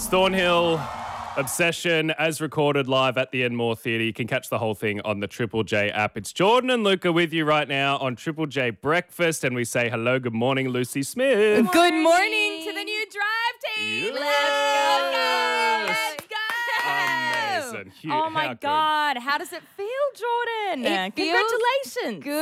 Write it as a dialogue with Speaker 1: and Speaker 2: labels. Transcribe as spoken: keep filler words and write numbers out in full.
Speaker 1: Thornhill Obsession, as recorded live at the Enmore Theatre. You can catch the whole thing on the Triple J app. It's Jordan and Luca with you right now on Triple J Breakfast, and we say hello, good morning, Lucy Smith.
Speaker 2: Good morning, good morning to the new drive team.
Speaker 1: Yes.
Speaker 2: Let's go, let's go.
Speaker 1: Amazing. Huge.
Speaker 2: Oh my
Speaker 1: How good.
Speaker 2: God, how does it feel, Jordan?
Speaker 3: It feels
Speaker 2: Congratulations.
Speaker 3: good.